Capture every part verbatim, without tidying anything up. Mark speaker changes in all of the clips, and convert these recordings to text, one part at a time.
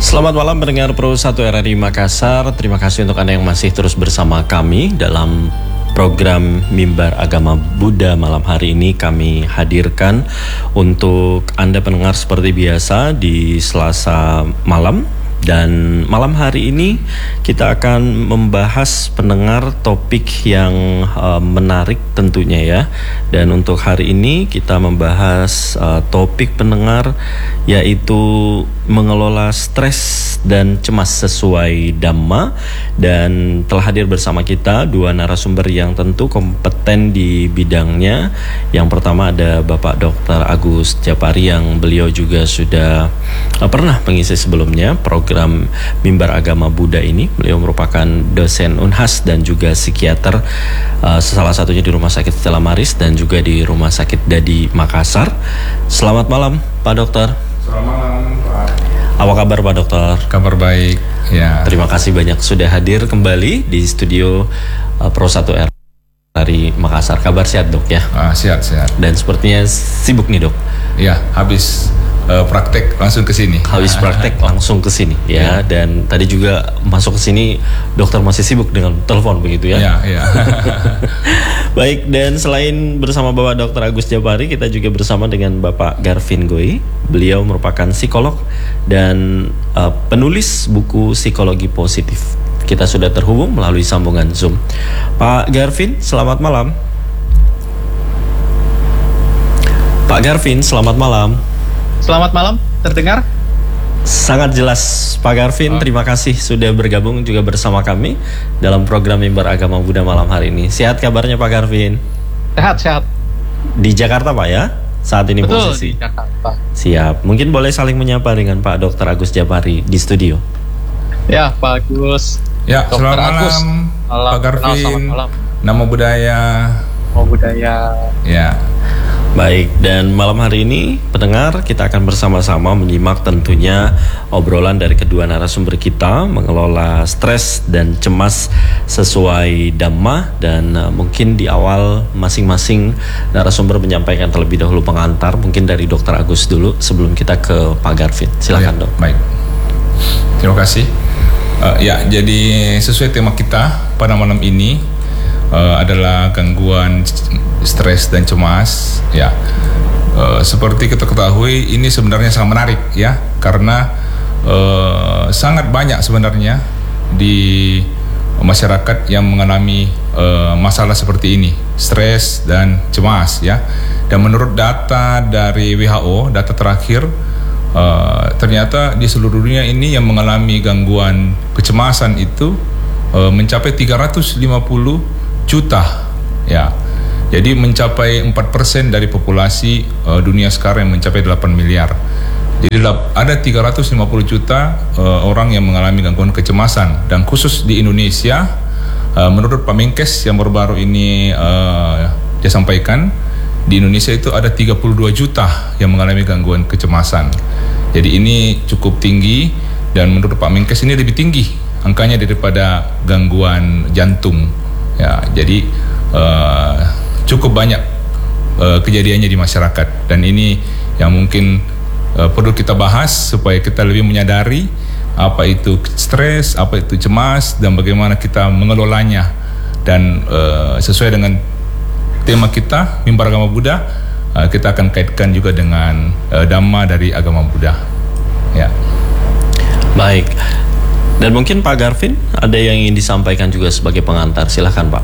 Speaker 1: Selamat malam pendengar Pro satu R R I Makassar. Terima kasih untuk Anda yang masih terus bersama kami dalam program Mimbar Agama Buddha. Malam hari ini kami hadirkan untuk Anda pendengar seperti biasa di Selasa malam. Dan malam hari ini kita akan membahas pendengar topik yang uh, menarik tentunya ya. Dan untuk hari ini kita membahas uh, topik pendengar yaitu mengelola stres dan cemas sesuai Dhamma. Dan telah hadir bersama kita dua narasumber yang tentu kompeten di bidangnya. Yang pertama ada Bapak Doktor Agus Japari yang beliau juga sudah uh, pernah mengisi sebelumnya program program Mimbar Agama Buddha ini. Beliau merupakan dosen Unhas dan juga psikiater, uh, salah satunya di Rumah Sakit Stella Maris dan juga di Rumah Sakit Dadi Makassar. Selamat malam Pak Dokter.
Speaker 2: Selamat malam Pak.
Speaker 1: Apa kabar Pak Dokter?
Speaker 2: Kabar baik ya.
Speaker 1: Terima kasih banyak sudah hadir kembali di studio uh, Pro satu R R I Makassar. Kabar sehat Dok ya?
Speaker 2: Ah, sehat sehat.
Speaker 1: Dan sepertinya sibuk nih Dok.
Speaker 2: Ya, habis Uh, praktek langsung ke sini.
Speaker 1: Habis praktek langsung ke sini ya. Dan tadi juga masuk ke sini dokter masih sibuk dengan telepon begitu ya.
Speaker 2: Iya, iya.
Speaker 1: Baik, dan selain bersama Bapak Dokter Agus Japari, kita juga bersama dengan Bapak Garvin Goi. Beliau merupakan psikolog dan uh, penulis buku Psikologi Positif. Kita sudah terhubung melalui sambungan Zoom. Pak Garvin, selamat malam. Pak Garvin, selamat malam.
Speaker 3: Selamat malam, terdengar?
Speaker 1: Sangat jelas Pak Garvin, oh. Terima kasih sudah bergabung juga bersama kami dalam program Mimbar Agama Buddha malam hari ini. Sehat kabarnya Pak Garvin?
Speaker 3: Sehat, sehat.
Speaker 1: Di Jakarta Pak ya? Saat ini
Speaker 3: Betul,
Speaker 1: posisi?
Speaker 3: Di Jakarta.
Speaker 1: Siap, mungkin boleh saling menyapa dengan Pak Dokter Agus Japari di studio.
Speaker 3: Ya, Pak Agus.
Speaker 2: Ya,
Speaker 3: Dokter
Speaker 2: selamat
Speaker 3: Agus.
Speaker 2: malam
Speaker 3: Malam.
Speaker 2: Pak Garvin.
Speaker 3: Selamat malam.
Speaker 2: Namo Buddhaya.
Speaker 3: Namo Buddhaya.
Speaker 2: Ya.
Speaker 1: Baik, dan malam hari ini pendengar kita akan bersama-sama menyimak tentunya obrolan dari kedua narasumber kita mengelola stres dan cemas sesuai Dhamma. Dan uh, mungkin di awal masing-masing narasumber menyampaikan terlebih dahulu pengantar, mungkin dari Dokter Agus dulu sebelum kita ke Pak Garvin. Silakan
Speaker 2: ya,
Speaker 1: Dok.
Speaker 2: Baik, terima kasih. uh, Ya, jadi sesuai tema kita pada malam ini Uh, adalah gangguan stres dan cemas ya. Uh, seperti kita ketahui ini sebenarnya sangat menarik ya, karena uh, sangat banyak sebenarnya di masyarakat yang mengalami uh, masalah seperti ini, stres dan cemas ya. Dan menurut data dari W H O, data terakhir, uh, ternyata di seluruh dunia ini yang mengalami gangguan kecemasan itu uh, mencapai tiga ratus lima puluh juta ya. Jadi mencapai empat persen dari populasi uh, dunia sekarang yang mencapai delapan miliar. Jadi ada tiga ratus lima puluh juta uh, orang yang mengalami gangguan kecemasan. Dan khusus di Indonesia, uh, menurut Pak Menkes yang baru-baru ini uh, dia sampaikan, di Indonesia itu ada tiga puluh dua juta yang mengalami gangguan kecemasan. Jadi ini cukup tinggi, dan menurut Pak Menkes ini lebih tinggi angkanya daripada gangguan jantung. Ya, jadi uh, cukup banyak uh, kejadiannya di masyarakat, dan ini yang mungkin uh, perlu kita bahas supaya kita lebih menyadari apa itu stres, apa itu cemas, dan bagaimana kita mengelolanya. Dan uh, sesuai dengan tema kita Mimbar Agama Buddha, uh, kita akan kaitkan juga dengan uh, Dhamma dari agama Buddha. Ya.
Speaker 1: Baik. Dan mungkin Pak Garvin ada yang ingin disampaikan juga sebagai pengantar. Silahkan Pak.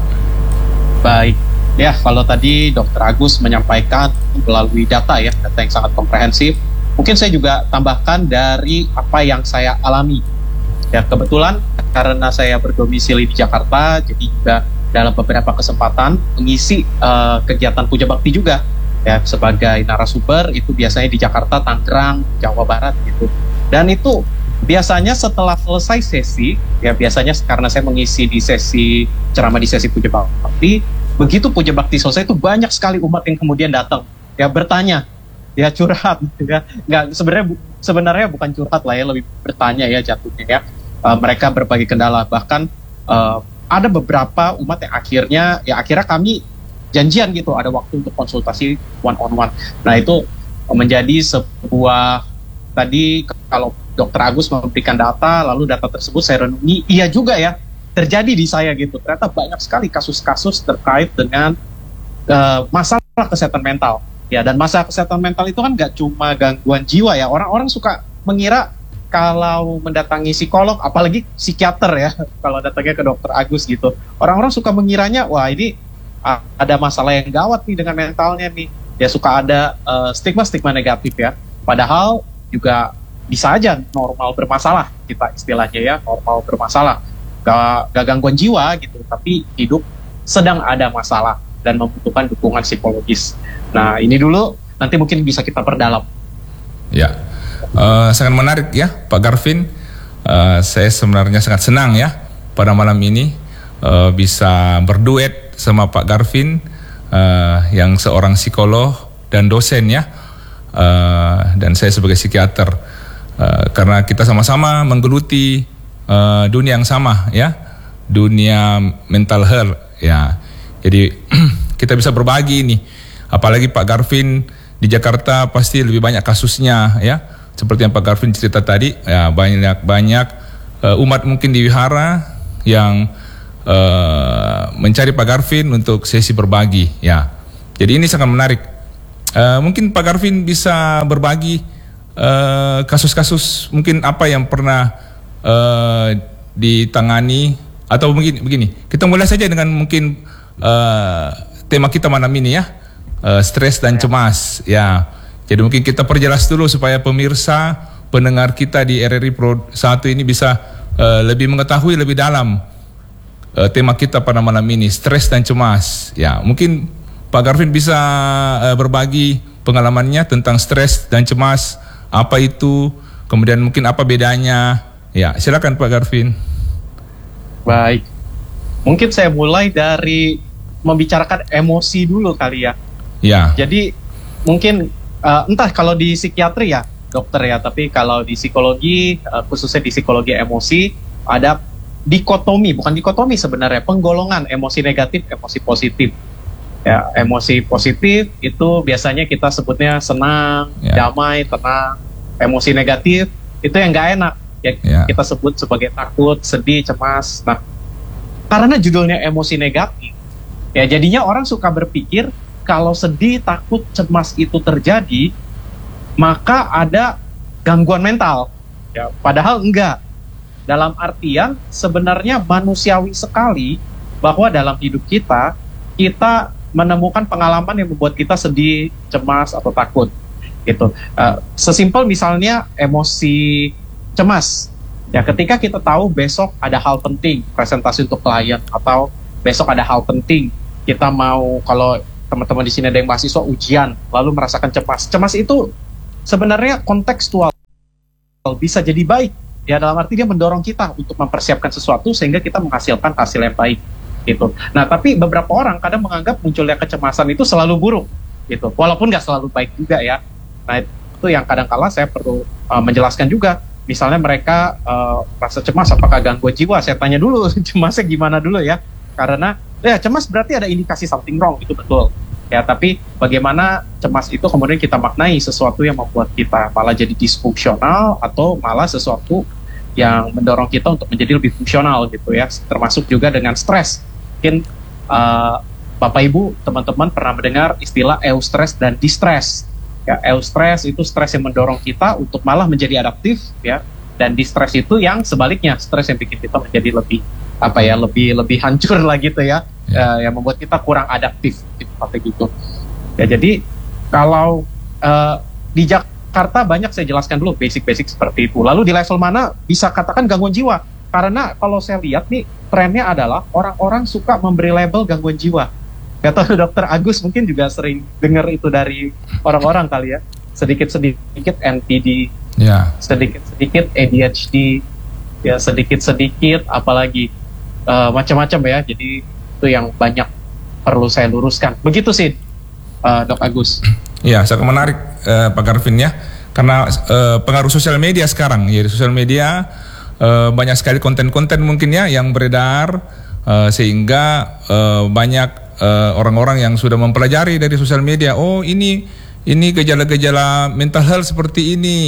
Speaker 3: Baik, ya kalau tadi Dokter Agus menyampaikan melalui data ya, data yang sangat komprehensif. Mungkin saya juga tambahkan dari apa yang saya alami. Ya kebetulan karena saya berdomisili di Jakarta, jadi juga dalam beberapa kesempatan mengisi uh, kegiatan puja bakti juga. Ya sebagai narasumber itu biasanya di Jakarta, Tangerang, Jawa Barat gitu. Dan itu biasanya setelah selesai sesi, ya biasanya karena saya mengisi di sesi ceramah di sesi puja bakti, begitu puja bakti selesai itu banyak sekali umat yang kemudian datang, ya bertanya, ya curhat, ya nggak sebenarnya sebenarnya bukan curhat lah ya, lebih bertanya ya jatuhnya ya. Uh, mereka berbagi kendala, bahkan uh, ada beberapa umat yang akhirnya, ya akhirnya kami janjian gitu, ada waktu untuk konsultasi one on one. Nah itu menjadi sebuah tadi kalau Dokter Agus memberikan data, lalu data tersebut saya renungi, iya juga ya, terjadi di saya gitu. Ternyata banyak sekali kasus-kasus terkait dengan uh, masalah kesehatan mental. Ya, dan masalah kesehatan mental itu kan nggak cuma gangguan jiwa ya. Orang-orang suka mengira kalau mendatangi psikolog, apalagi psikiater ya, kalau datangnya ke Dokter Agus gitu, orang-orang suka mengiranya, wah ini uh, ada masalah yang gawat nih dengan mentalnya nih. Ya suka ada uh, stigma-stigma negatif ya. Padahal juga bisa aja normal bermasalah, kita istilahnya ya, normal bermasalah. Gak, gak gangguan jiwa gitu, tapi hidup sedang ada masalah dan membutuhkan dukungan psikologis. Nah ini dulu, nanti mungkin bisa kita perdalam.
Speaker 2: Ya. Uh, sangat menarik ya Pak Garvin. Uh, saya sebenarnya sangat senang ya pada malam ini uh, bisa berduet sama Pak Garvin uh, yang seorang psikolog dan dosen ya, uh, dan saya sebagai psikiater, uh, karena kita sama-sama menggeluti uh, dunia yang sama ya, dunia mental health ya. Jadi kita bisa berbagi nih, apalagi Pak Garvin di Jakarta pasti lebih banyak kasusnya ya. Seperti yang Pak Garvin cerita tadi, ya banyak-banyak uh, umat mungkin di wihara yang uh, mencari Pak Garvin untuk sesi berbagi, ya. Jadi ini sangat menarik. Uh, mungkin Pak Garvin bisa berbagi uh, kasus-kasus mungkin apa yang pernah uh, ditangani, atau mungkin begini. Kita mulai saja dengan mungkin uh, tema kita malam ini ya, uh, stres dan cemas, ya. Jadi mungkin kita perjelas dulu supaya pemirsa, pendengar kita di R R I Pro satu ini bisa uh, lebih mengetahui lebih dalam uh, tema kita pada malam ini, stres dan cemas. Ya, mungkin Pak Garvin bisa uh, berbagi pengalamannya tentang stres dan cemas, apa itu, kemudian mungkin apa bedanya. Ya, silakan Pak Garvin.
Speaker 3: Baik, mungkin saya mulai dari membicarakan emosi dulu kali ya.
Speaker 2: Ya.
Speaker 3: Jadi mungkin Uh, entah kalau di psikiatri ya dokter ya, tapi kalau di psikologi, uh, khususnya di psikologi emosi, ada dikotomi, bukan dikotomi sebenarnya, penggolongan emosi negatif, emosi positif. Ya, emosi positif itu biasanya kita sebutnya senang, yeah. damai, tenang. Emosi negatif itu yang nggak enak, ya yeah. kita sebut sebagai takut, sedih, cemas. Nah, karena judulnya emosi negatif, ya jadinya orang suka berpikir kalau sedih, takut, cemas itu terjadi, maka ada gangguan mental. Ya, padahal enggak. Dalam artian sebenarnya manusiawi sekali bahwa dalam hidup kita, kita menemukan pengalaman yang membuat kita sedih, cemas, atau takut. Gitu. Uh, sesimpel misalnya emosi cemas. Ya, ketika kita tahu besok ada hal penting, presentasi untuk klien, atau besok ada hal penting, kita mau, kalau teman-teman di sini ada yang mahasiswa ujian, lalu merasakan cemas. Cemas itu sebenarnya kontekstual, bisa jadi baik. Ya, dalam arti dia mendorong kita untuk mempersiapkan sesuatu sehingga kita menghasilkan hasil yang baik. Gitu. Nah, tapi beberapa orang kadang menganggap munculnya kecemasan itu selalu buruk. Gitu. Walaupun nggak selalu baik juga ya. Nah, itu yang kadang-kala saya perlu uh, menjelaskan juga. Misalnya mereka uh, rasa cemas, apakah gangguan jiwa? Saya tanya dulu, cemasnya gimana dulu ya. Karena ya cemas berarti ada indikasi something wrong, itu betul. Ya, tapi bagaimana cemas itu kemudian kita maknai sesuatu yang membuat kita malah jadi disfungsional atau malah sesuatu yang mendorong kita untuk menjadi lebih fungsional gitu ya. Termasuk juga dengan stres. Mungkin uh, Bapak Ibu, teman-teman pernah mendengar istilah eustress dan distress. Ya, eustress itu stres yang mendorong kita untuk malah menjadi adaptif ya. Dan distress itu yang sebaliknya, stres yang bikin kita menjadi lebih apa ya, lebih lebih hancur lah gitu ya, ya. Uh, yang membuat kita kurang adaptif seperti gitu. Ya, jadi kalau uh, di Jakarta banyak saya jelaskan dulu basic-basic seperti itu. Lalu di level mana bisa katakan gangguan jiwa? Karena kalau saya lihat nih trennya adalah orang-orang suka memberi label gangguan jiwa. Gak tahu Dokter Agus mungkin juga sering dengar itu dari orang-orang kali ya. Sedikit-sedikit N P D, ya. Sedikit-sedikit A D H D, ya sedikit-sedikit apalagi uh, macam-macam ya. Jadi itu yang banyak perlu saya luruskan. Begitu sih, uh, Dok Agus.
Speaker 2: Ya, sangat menarik uh, Pak Garvin ya. Karena uh, pengaruh sosial media sekarang, ya di sosial media uh, banyak sekali konten-konten mungkin ya yang beredar, uh, sehingga uh, banyak uh, orang-orang yang sudah mempelajari dari sosial media. Oh, ini ini gejala-gejala mental health seperti ini.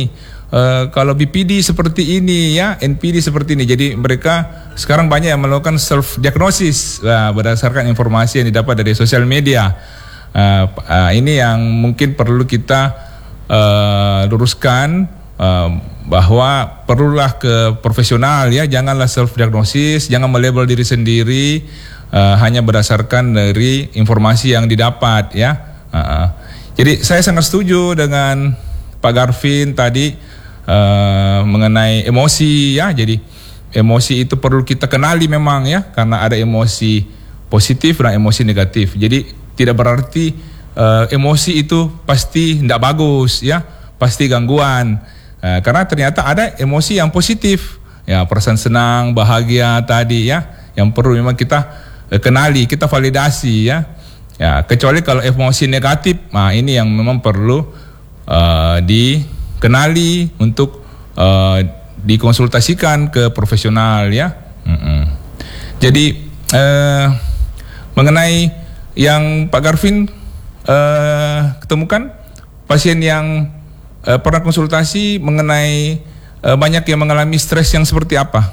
Speaker 2: uh, kalau B P D seperti ini ya, N P D seperti ini. Jadi mereka sekarang banyak yang melakukan self diagnosis uh, berdasarkan informasi yang didapat dari sosial media. Uh, uh, ini yang mungkin perlu kita uh, luruskan, uh, bahwa perlulah ke profesional ya, janganlah self diagnosis, jangan melabel diri sendiri uh, hanya berdasarkan dari informasi yang didapat ya. Uh, jadi saya sangat setuju dengan Pak Garvin tadi uh, mengenai emosi ya. Jadi emosi itu perlu kita kenali memang ya, karena ada emosi positif dan emosi negatif. Jadi tidak berarti uh, emosi itu pasti tidak bagus ya, pasti gangguan. Uh, karena ternyata ada emosi yang positif ya, perasaan senang, bahagia tadi ya, yang perlu memang kita uh, kenali, kita validasi ya. Ya, kecuali kalau emosi negatif, nah ini yang memang perlu uh, dikenali untuk uh, dikonsultasikan ke profesional ya. Mm-mm. Jadi uh, mengenai yang Pak Garvin uh, ketemukan pasien yang uh, pernah konsultasi mengenai uh, banyak yang mengalami stres yang seperti apa?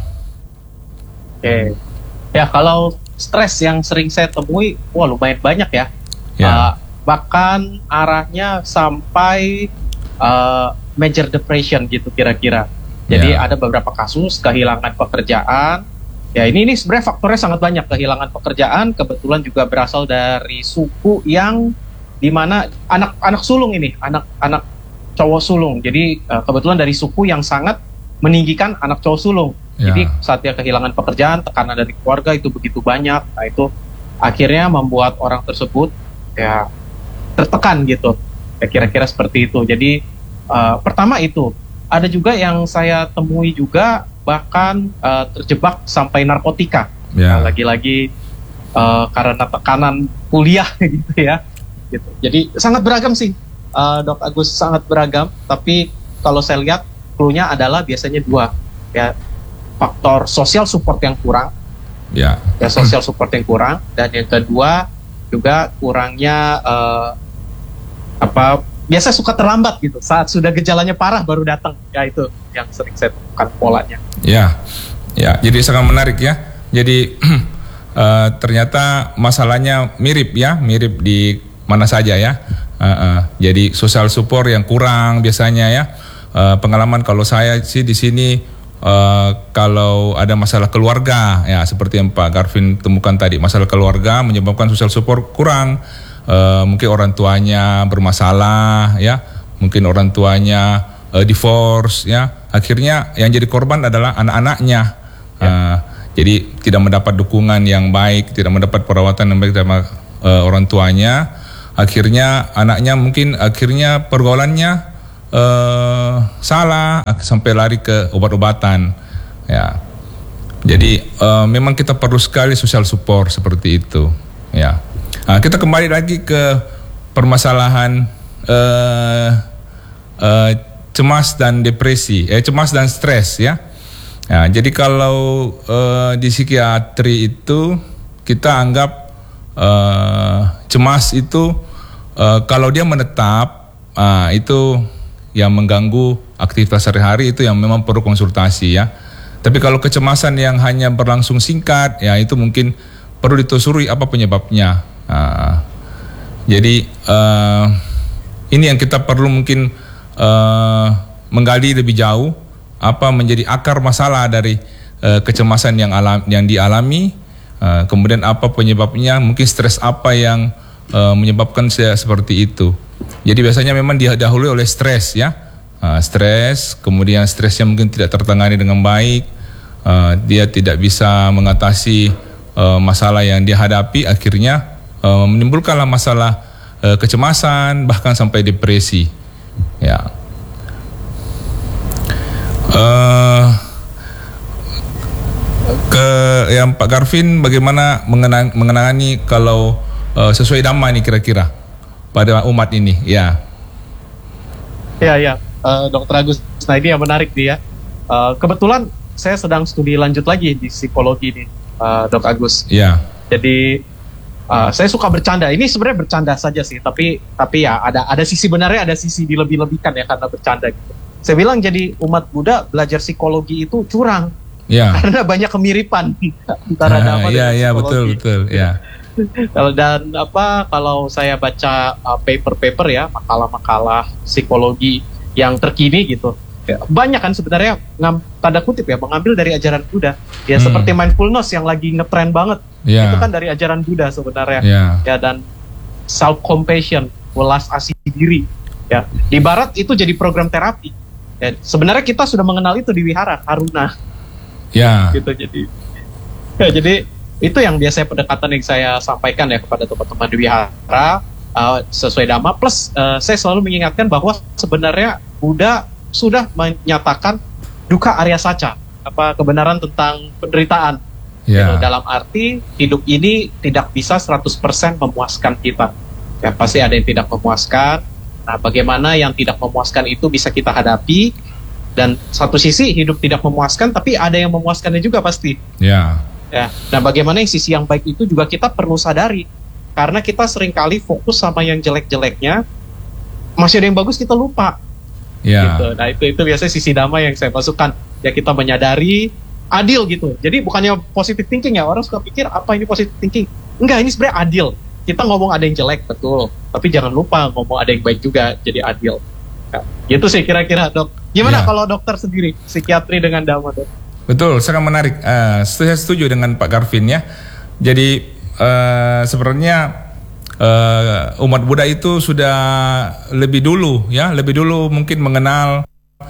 Speaker 3: Oke, ya kalau stres yang sering saya temui, wah lumayan banyak ya.
Speaker 2: Ya.
Speaker 3: Uh, bahkan arahnya sampai uh, major depression gitu kira-kira. Jadi
Speaker 2: Ya.
Speaker 3: ada beberapa kasus kehilangan pekerjaan. Ya ini ini sebenarnya faktornya sangat banyak. Kehilangan pekerjaan kebetulan juga berasal dari suku yang dimana anak-anak sulung ini, anak-anak cowok sulung. Jadi uh, kebetulan dari suku yang sangat meninggikan anak cowok sulung.
Speaker 2: Ya.
Speaker 3: Jadi saat dia kehilangan pekerjaan, tekanan dari keluarga itu begitu banyak. Nah itu akhirnya membuat orang tersebut ya tertekan gitu. Ya kira-kira seperti itu. Jadi uh, pertama itu. Ada juga yang saya temui juga bahkan uh, terjebak sampai narkotika.
Speaker 2: Ya.
Speaker 3: Nah, lagi-lagi uh, karena tekanan kuliah gitu ya. Gitu. Jadi sangat beragam sih, uh, Dok Agus, sangat beragam. Tapi kalau saya lihat clue-nya adalah biasanya dua, ya faktor social support yang kurang,
Speaker 2: Ya.
Speaker 3: ya social support yang kurang, dan yang kedua juga kurangnya uh, apa? Biasa suka terlambat gitu, saat sudah gejalanya parah baru datang. Ya itu yang sering saya temukan polanya.
Speaker 2: Ya, ya. Jadi sangat menarik ya. Jadi uh, ternyata masalahnya mirip ya, mirip di mana saja ya. Uh, uh, jadi social support yang kurang biasanya ya. Uh, pengalaman kalau saya sih di sini uh, kalau ada masalah keluarga ya, seperti yang Pak Garvin temukan tadi, masalah keluarga menyebabkan social support kurang. Uh, mungkin orang tuanya bermasalah ya, mungkin orang tuanya uh, divorce ya, akhirnya yang jadi korban adalah anak-anaknya. Ya. Uh, jadi tidak mendapat dukungan yang baik, tidak mendapat perawatan yang baik dari uh, orang tuanya, akhirnya anaknya mungkin akhirnya pergaulannya uh, salah sampai lari ke obat-obatan ya. Jadi uh, memang kita perlu sekali social support seperti itu ya. Nah, kita kembali lagi ke permasalahan uh, uh, cemas dan depresi, eh, cemas dan stres ya. Nah, jadi kalau uh, di psikiatri itu kita anggap uh, cemas itu uh, kalau dia menetap, uh, itu yang mengganggu aktivitas sehari-hari, itu yang memang perlu konsultasi ya. Tapi kalau kecemasan yang hanya berlangsung singkat, ya itu mungkin perlu ditelusuri apa penyebabnya. Uh, jadi uh, ini yang kita perlu mungkin uh, menggali lebih jauh apa menjadi akar masalah dari uh, kecemasan yang alam, yang dialami, uh, kemudian apa penyebabnya, mungkin stres apa yang uh, menyebabkan saya seperti itu. Jadi biasanya memang didahului oleh stres ya, uh, stres, kemudian stresnya mungkin tidak tertangani dengan baik, uh, dia tidak bisa mengatasi uh, masalah yang dia hadapi, akhirnya Uh, menimbulkanlah masalah uh, kecemasan, bahkan sampai depresi. Ya. Uh, ke yang Pak Garvin, bagaimana mengenang, mengenangani kalau uh, sesuai dhamma nih kira-kira pada umat ini? Ya.
Speaker 3: Ya ya, uh, Dokter Agus. Nah ini yang menarik dia. Uh, kebetulan saya sedang studi lanjut lagi di psikologi nih, uh, Dok Agus.
Speaker 2: Ya.
Speaker 3: Jadi Uh, saya suka bercanda. Ini sebenarnya bercanda saja sih, tapi tapi ya ada ada sisi benarnya, ada sisi dilebih-lebihkan ya karena bercanda gitu. Saya bilang jadi umat Buddha belajar psikologi itu curang.
Speaker 2: Ya.
Speaker 3: Karena banyak kemiripan antara
Speaker 2: Ah,
Speaker 3: Dhamma
Speaker 2: ya,
Speaker 3: dengan
Speaker 2: ya,
Speaker 3: psikologi.
Speaker 2: betul, betul, ya.
Speaker 3: Kalau dan apa kalau saya baca uh, paper-paper ya, makalah-makalah psikologi yang terkini gitu. Ya, banyak kan sebenarnya ngam, tanda kutip ya mengambil dari ajaran Buddha. Ya
Speaker 2: Hmm.
Speaker 3: seperti mindfulness yang lagi ngetren banget.
Speaker 2: Ya.
Speaker 3: Itu kan dari ajaran Buddha sebenarnya.
Speaker 2: Ya.
Speaker 3: Ya dan self compassion, welas asih diri. Ya, di barat itu jadi program terapi. Ya, sebenarnya kita sudah mengenal itu di wihara Karuna
Speaker 2: Ya.
Speaker 3: gitu. Jadi ya, jadi itu yang biasanya pendekatan yang saya sampaikan ya kepada teman-teman di wihara uh, sesuai Dhamma. Plus uh, saya selalu mengingatkan bahwa sebenarnya Buddha sudah menyatakan dukkha arya saca, apa kebenaran tentang penderitaan.
Speaker 2: Ya.
Speaker 3: Gitu, dalam arti hidup ini tidak bisa seratus persen memuaskan kita. Ya pasti ada yang tidak memuaskan. Nah, bagaimana yang tidak memuaskan itu bisa kita hadapi, dan satu sisi hidup tidak memuaskan tapi ada yang memuaskannya juga pasti.
Speaker 2: Ya.
Speaker 3: Ya. Nah, bagaimana yang sisi yang baik itu juga kita perlu sadari. Karena kita seringkali fokus sama yang jelek-jeleknya, masih ada yang bagus kita lupa.
Speaker 2: Ya.
Speaker 3: Gitu. Nah, itu itu biasanya sisi Dhamma yang saya masukkan. Ya kita menyadari adil gitu. Jadi bukannya positive thinking ya, orang suka pikir apa ini positive thinking. Enggak, ini sebenarnya adil. Kita ngomong ada yang jelek, betul. Tapi jangan lupa ngomong ada yang baik juga, jadi adil. Nah, gitu sih kira-kira dok. Gimana
Speaker 2: Ya.
Speaker 3: kalau dokter sendiri, psikiatri dengan Dhamma dok?
Speaker 2: Betul, sangat menarik. Uh, saya setuju dengan Pak Garvin ya. Jadi uh, sebenarnya uh, umat Buddha itu sudah lebih dulu ya, lebih dulu mungkin mengenal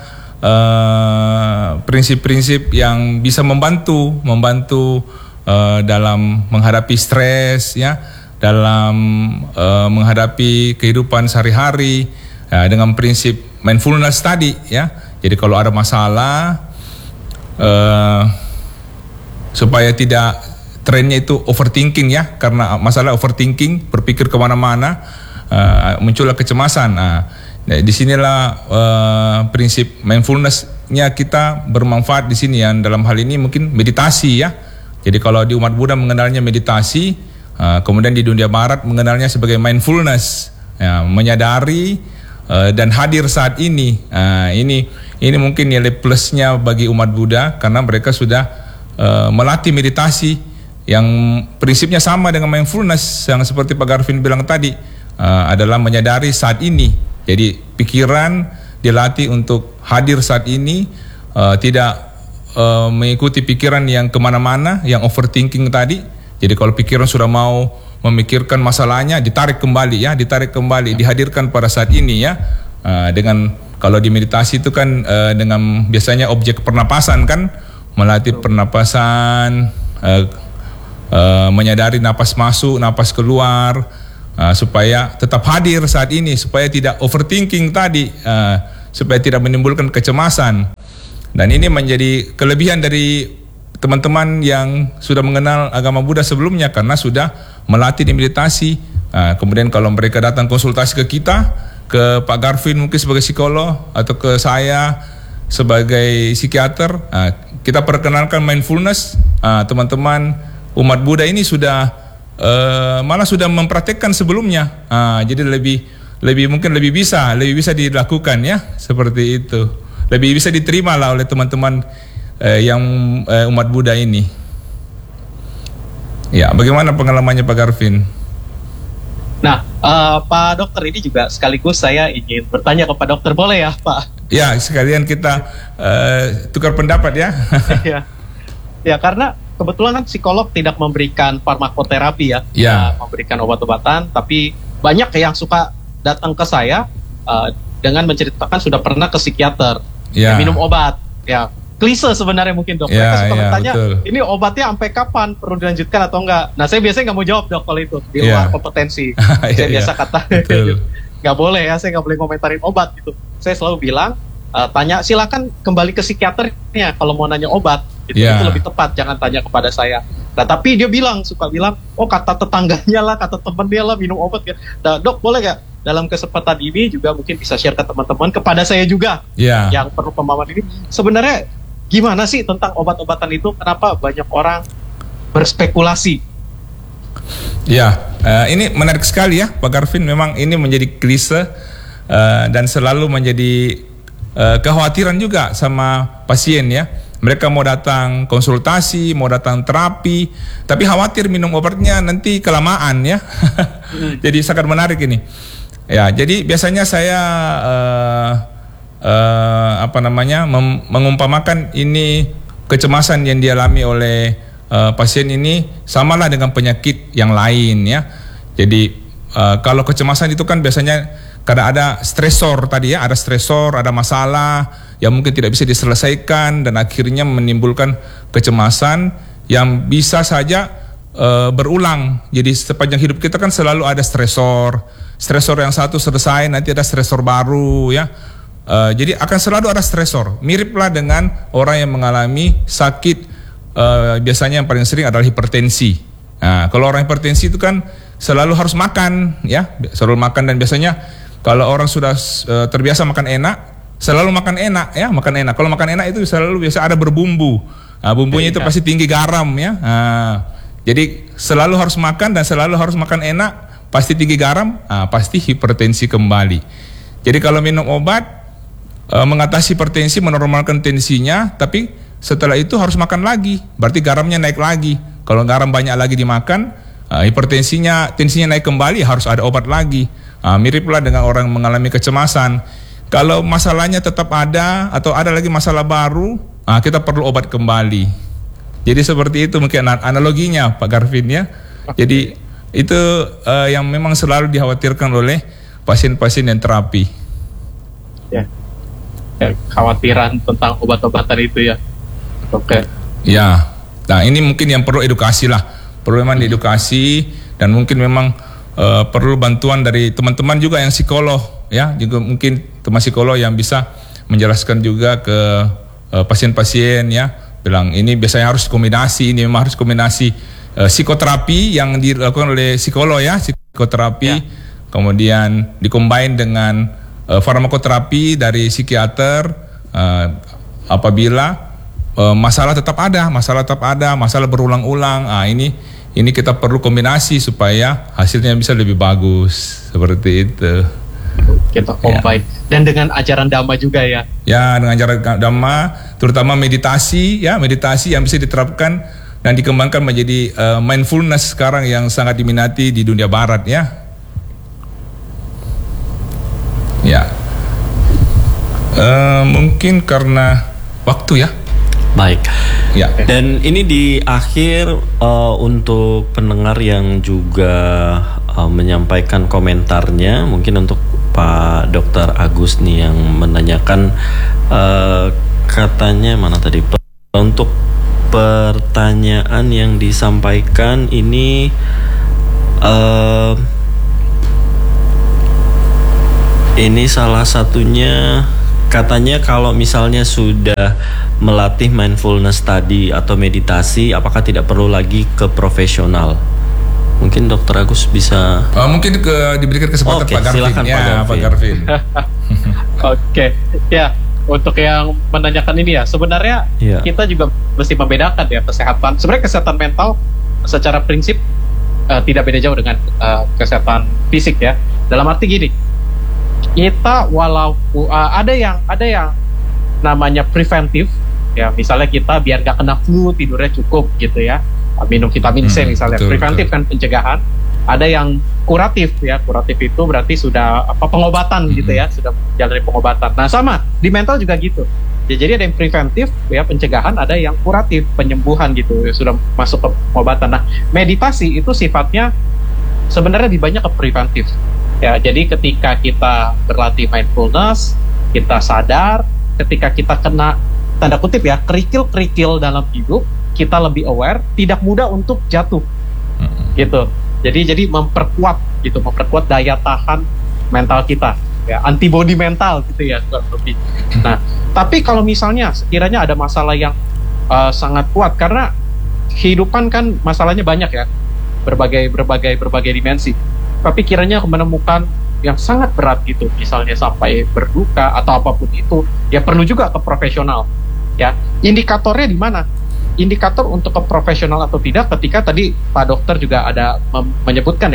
Speaker 2: uh, prinsip-prinsip yang bisa membantu, membantu uh, dalam menghadapi stres ya, dalam uh, menghadapi kehidupan sehari-hari uh, dengan prinsip mindfulness tadi ya. Jadi kalau ada masalah, Uh, supaya tidak trennya itu overthinking ya, karena masalah overthinking, berpikir kemana-mana, uh, muncullah kecemasan. Nah, di sinilah uh, prinsip mindfulness-nya kita bermanfaat di sini, yang dalam hal ini mungkin meditasi ya. Jadi kalau di umat Buddha mengenalnya meditasi, uh, kemudian di dunia Barat mengenalnya sebagai mindfulness, ya, menyadari uh, dan hadir saat ini. Uh, ini Ini mungkin nilai plusnya bagi umat Buddha, karena mereka sudah uh, melatih meditasi yang prinsipnya sama dengan mindfulness yang seperti Pak Garvin bilang tadi, uh, adalah menyadari saat ini. Jadi pikiran dilatih untuk hadir saat ini, uh, tidak uh, mengikuti pikiran yang kemana-mana, yang overthinking tadi. Jadi kalau pikiran sudah mau memikirkan masalahnya, ditarik kembali ya, ditarik kembali, dihadirkan pada saat ini ya, uh, dengan kalau di meditasi itu kan uh, dengan biasanya objek pernapasan kan, melatih pernapasan, uh, uh, menyadari napas masuk, napas keluar, uh, supaya tetap hadir saat ini, supaya tidak overthinking tadi, uh, supaya tidak menimbulkan kecemasan. Dan ini menjadi kelebihan dari teman-teman yang sudah mengenal agama Buddha sebelumnya, karena sudah melatih di meditasi. Uh, kemudian kalau mereka datang konsultasi ke kita, ke Pak Garvin mungkin sebagai psikolog, atau ke saya sebagai psikiater, uh, kita perkenalkan mindfulness. Uh, teman-teman umat Buddha ini sudah uh, malah sudah mempraktekkan sebelumnya, uh, jadi lebih lebih mungkin lebih bisa lebih bisa dilakukan ya, seperti itu, lebih bisa diterima lah oleh teman-teman uh, yang uh, umat Buddha ini. Ya, bagaimana pengalamannya Pak Garvin?
Speaker 3: Nah, uh, Pak Dokter, ini juga sekaligus saya ingin bertanya kepada Dokter, boleh ya Pak?
Speaker 2: Ya, sekalian kita uh, tukar pendapat ya.
Speaker 3: ya. Ya, karena kebetulan kan psikolog tidak memberikan farmakoterapi ya,
Speaker 2: Ya.
Speaker 3: uh, memberikan obat-obatan, tapi banyak yang suka datang ke saya uh, dengan menceritakan sudah pernah ke psikiater,
Speaker 2: Ya.
Speaker 3: minum obat, ya. Klise sebenarnya mungkin dok,
Speaker 2: Ya,
Speaker 3: mereka suka
Speaker 2: ya,
Speaker 3: bertanya,
Speaker 2: betul.
Speaker 3: ini obatnya sampai kapan, perlu dilanjutkan atau enggak? Nah, saya biasanya nggak mau jawab dok kalau itu, di
Speaker 2: Ya.
Speaker 3: luar kompetensi.
Speaker 2: Ya,
Speaker 3: Saya biasa
Speaker 2: ya.
Speaker 3: kata,
Speaker 2: Betul.
Speaker 3: nggak boleh ya, saya nggak boleh komentarin obat gitu. Saya selalu bilang, uh, tanya, silakan kembali ke psikiaternya kalau mau nanya obat, gitu.
Speaker 2: Ya.
Speaker 3: Itu lebih tepat, jangan tanya kepada saya. Nah, tapi dia bilang, suka bilang, oh kata tetangganya lah, kata temen dia lah, minum obat ya. Nah, dok boleh nggak dalam kesempatan ini juga mungkin bisa share ke teman-teman, kepada saya juga,
Speaker 2: Ya.
Speaker 3: yang perlu pemahaman ini, sebenarnya gimana sih tentang obat-obatan itu? Kenapa banyak orang berspekulasi?
Speaker 2: Ya, uh, ini menarik sekali ya Pak Garvin. Memang ini menjadi klise uh, dan selalu menjadi uh, kekhawatiran juga sama pasien ya. Mereka mau datang konsultasi, mau datang terapi, tapi khawatir minum obatnya nanti kelamaan ya. Jadi sangat menarik ini. Ya, jadi biasanya saya uh, uh, apa namanya mem- mengumpamakan ini kecemasan yang dialami oleh uh, pasien ini samalah dengan penyakit yang lain ya. Jadi uh, kalau kecemasan itu kan biasanya karena ada stresor tadi ya, ada stresor, ada masalah yang mungkin tidak bisa diselesaikan dan akhirnya menimbulkan kecemasan yang bisa saja uh, berulang. Jadi sepanjang hidup kita kan selalu ada stresor. Stresor yang satu selesai, nanti ada stresor baru ya. Uh, jadi akan selalu ada stresor. Miriplah dengan orang yang mengalami sakit uh, biasanya yang paling sering adalah hipertensi. Nah, kalau orang hipertensi itu kan selalu harus makan ya, selalu makan dan biasanya kalau orang sudah uh, terbiasa makan enak, selalu makan enak ya, makan enak. Kalau makan enak itu selalu biasa ada berbumbu. Nah, bumbunya itu pasti tinggi garam ya. Nah, jadi selalu harus makan dan selalu harus makan enak, pasti tinggi garam, nah, pasti hipertensi kembali. Jadi kalau minum obat uh, mengatasi hipertensi, menormalkan tensinya, tapi setelah itu harus makan lagi, berarti garamnya naik lagi. Kalau garam banyak lagi dimakan, uh, hipertensinya, tensinya naik kembali, harus ada obat lagi. Uh, miriplah dengan orang mengalami kecemasan. Kalau masalahnya tetap ada atau ada lagi masalah baru, uh, kita perlu obat kembali. Jadi seperti itu mungkin analoginya Pak Garvin ya. Jadi itu uh, yang memang selalu dikhawatirkan oleh pasien-pasien yang terapi.
Speaker 3: Ya, ya khawatiran tentang obat-obatan itu ya. Oke.
Speaker 2: Ya, nah ini mungkin yang perlu edukasi lah. Perlu memang diedukasi dan mungkin memang uh, perlu bantuan dari teman-teman juga yang psikolog ya. Juga mungkin teman psikolog yang bisa menjelaskan juga ke uh, pasien-pasien ya. Bilang ini biasanya harus kombinasi, ini memang harus kombinasi uh, psikoterapi yang dilakukan oleh psikolog ya, psikoterapi, ya. Kemudian dikombin dengan uh, farmakoterapi dari psikiater uh, apabila uh, masalah tetap ada, masalah tetap ada, masalah berulang-ulang. Ah ini ini kita perlu kombinasi supaya hasilnya bisa lebih bagus seperti itu.
Speaker 3: Kita combine ya. Dan dengan ajaran Dhamma juga ya.
Speaker 2: Ya, dengan ajaran Dhamma, terutama meditasi ya, meditasi yang bisa diterapkan dan dikembangkan menjadi uh, mindfulness sekarang yang sangat diminati di dunia barat ya. Ya. Uh, mungkin karena waktu ya.
Speaker 1: Baik.
Speaker 2: Ya.
Speaker 1: Dan ini di akhir uh, untuk pendengar yang juga uh, menyampaikan komentarnya, mungkin untuk Pak Dokter Agus nih yang menanyakan uh, katanya mana tadi untuk pertanyaan yang disampaikan ini uh, ini salah satunya katanya kalau misalnya sudah melatih mindfulness tadi atau meditasi, apakah tidak perlu lagi ke profesional? Mungkin Dokter Agus bisa.
Speaker 2: Uh, mungkin ke diberikan kesempatan
Speaker 1: okay,
Speaker 2: Pak Garvin.
Speaker 1: Silakan,
Speaker 2: ya,
Speaker 1: Pak Garvin.
Speaker 2: Pak Garvin.
Speaker 3: Oke, okay. Ya untuk yang menanyakan ini ya, sebenarnya yeah. kita juga mesti membedakan ya kesehatan. Sebenarnya kesehatan mental secara prinsip uh, tidak beda jauh dengan uh, kesehatan fisik ya. Dalam arti gini, kita walaupun uh, ada yang ada yang namanya preventif ya, misalnya kita biar gak kena flu tidurnya cukup gitu ya, minum vitamin C hmm, misalnya, betul, preventif betul. Kan pencegahan. Ada yang kuratif ya, kuratif itu berarti sudah apa pengobatan hmm. gitu ya, sudah menjalani pengobatan. Nah sama di mental juga gitu ya, jadi ada yang preventif ya pencegahan, ada yang kuratif penyembuhan gitu ya, sudah masuk ke pengobatan. Nah meditasi itu sifatnya sebenarnya lebih banyak ke preventif ya, jadi ketika kita berlatih mindfulness, kita sadar ketika kita kena tanda kutip ya kerikil-kerikil dalam hidup, kita lebih aware, tidak mudah untuk jatuh hmm. gitu. Jadi jadi memperkuat gitu, memperkuat daya tahan mental kita ya, antibody mental gitu ya lebih. Nah, tapi kalau misalnya sekiranya ada masalah yang uh, sangat kuat, karena kehidupan kan masalahnya banyak ya, berbagai berbagai berbagai dimensi. Tapi kiranya menemukan yang sangat berat gitu, misalnya sampai berduka atau apapun itu, ya perlu juga ke profesional. Ya, indikatornya di mana? Indikator untuk ke profesional atau tidak ketika tadi Pak Dokter juga ada menyebutkan ya,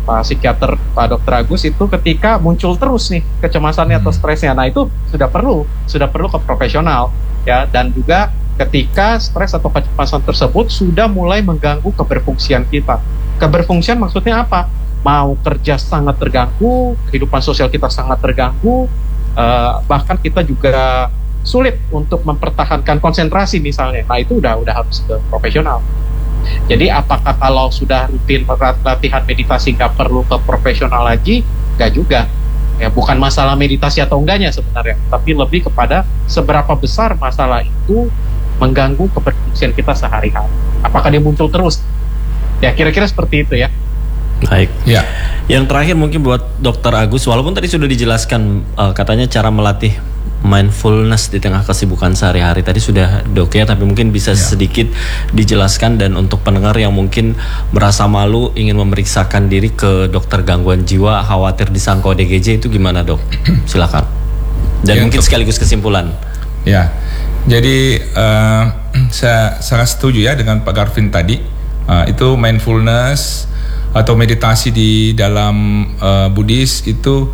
Speaker 3: Pak psikiater, Pak Dokter Agus, itu ketika muncul terus nih kecemasannya atau stresnya. Nah itu sudah perlu, sudah perlu ke profesional ya. Dan juga ketika stres atau kecemasan tersebut sudah mulai mengganggu keberfungsian kita. Keberfungsian maksudnya apa? Mau kerja sangat terganggu, kehidupan sosial kita sangat terganggu, uh, bahkan kita juga sulit untuk mempertahankan konsentrasi misalnya. Nah itu udah udah harus ke profesional. Jadi apakah kalau sudah rutin latihan meditasi nggak perlu ke profesional lagi? Nggak juga. Ya bukan masalah meditasi atau enggaknya sebenarnya, tapi lebih kepada seberapa besar masalah itu mengganggu keberfungsian kita sehari-hari. Apakah dia muncul terus? Ya kira-kira seperti itu ya.
Speaker 1: Baik.
Speaker 2: Ya.
Speaker 1: Yang terakhir mungkin buat Dokter Agus, walaupun tadi sudah dijelaskan uh, katanya cara melatih mindfulness di tengah kesibukan sehari-hari tadi sudah Dok ya, tapi mungkin bisa ya. sedikit dijelaskan, dan untuk pendengar yang mungkin merasa malu ingin memeriksakan diri ke dokter gangguan jiwa, khawatir disangka O D G J, itu gimana Dok? Silakan. Dan ya, mungkin untuk, sekaligus kesimpulan.
Speaker 2: Ya. Jadi uh, saya sangat setuju ya dengan Pak Garvin tadi. Uh, itu mindfulness atau meditasi di dalam uh, Buddhis itu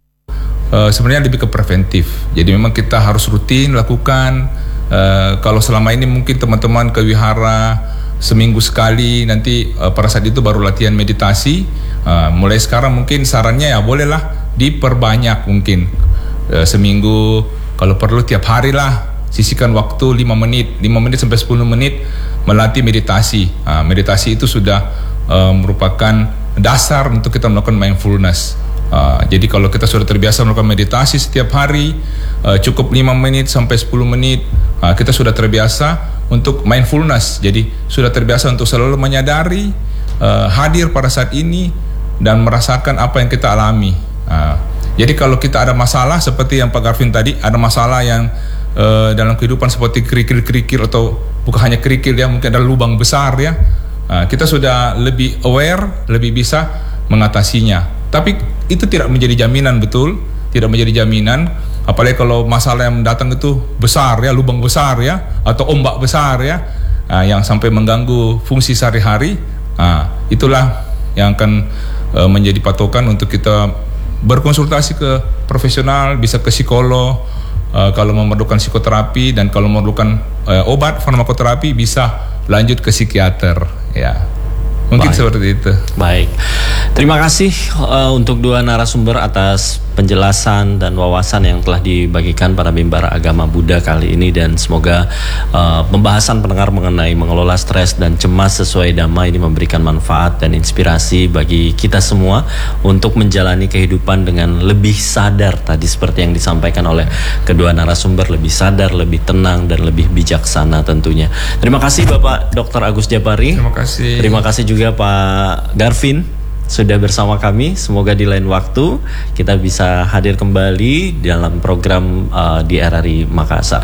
Speaker 2: Uh, sebenarnya lebih ke preventif. Jadi memang kita harus rutin lakukan. Uh, kalau selama ini mungkin teman-teman ke wihara seminggu sekali, nanti uh, pada saat itu baru latihan meditasi. Uh, mulai sekarang mungkin sarannya ya bolehlah diperbanyak mungkin uh, seminggu. Kalau perlu tiap hari lah, sisihkan waktu lima menit, lima menit sampai sepuluh menit melatih meditasi. Uh, meditasi itu sudah uh, merupakan dasar untuk kita melakukan mindfulness. Uh, jadi kalau kita sudah terbiasa melakukan meditasi setiap hari, uh, cukup lima menit sampai sepuluh menit, uh, kita sudah terbiasa untuk mindfulness. Jadi sudah terbiasa untuk selalu menyadari, uh, hadir pada saat ini dan merasakan apa yang kita alami. Uh, jadi kalau kita ada masalah seperti yang Pak Garvin tadi, ada masalah yang uh, dalam kehidupan seperti kerikil-kerikil atau bukan hanya kerikil ya, mungkin ada lubang besar ya, uh, kita sudah lebih aware, lebih bisa mengatasinya. Tapi itu tidak menjadi jaminan, betul, tidak menjadi jaminan. Apalagi kalau masalah yang datang itu besar ya, lubang besar ya, atau ombak besar ya, nah, yang sampai mengganggu fungsi sehari-hari. Nah, itulah yang akan uh, menjadi patokan untuk kita berkonsultasi ke profesional, bisa ke psikolog, uh, kalau memerlukan psikoterapi, dan kalau memerlukan uh, obat farmakoterapi bisa lanjut ke psikiater ya. Mungkin Baik. seperti itu.
Speaker 1: Baik, terima kasih uh, untuk dua narasumber atas penjelasan dan wawasan yang telah dibagikan pada Mimbar Agama Buddha kali ini, dan semoga uh, pembahasan pendengar mengenai mengelola stres dan cemas sesuai Dhamma ini memberikan manfaat dan inspirasi bagi kita semua untuk menjalani kehidupan dengan lebih sadar, tadi seperti yang disampaikan oleh kedua narasumber, lebih sadar, lebih tenang, dan lebih bijaksana tentunya. Terima kasih Bapak Dokter Agus Jabari.
Speaker 2: Terima kasih.
Speaker 1: Terima kasih juga Pak Garvin sudah bersama kami. Semoga di lain waktu kita bisa hadir kembali dalam program uh, di R R I Makassar.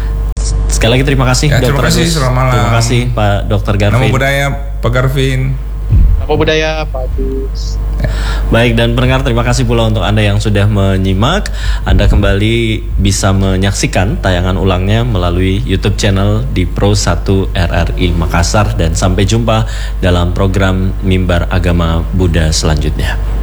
Speaker 1: Sekali lagi terima kasih
Speaker 2: ya,
Speaker 1: Dokter
Speaker 2: Agus. Terima
Speaker 1: kasih Pak Dokter Garvin.
Speaker 2: Nama budaya Pak Garvin.
Speaker 3: Nama budaya Pak Agus.
Speaker 1: Baik, dan pendengar, terima kasih pula untuk Anda yang sudah menyimak. Anda kembali bisa menyaksikan tayangan ulangnya melalui YouTube channel di Pro satu R R I Makassar, dan sampai jumpa dalam program Mimbar Agama Buddha selanjutnya.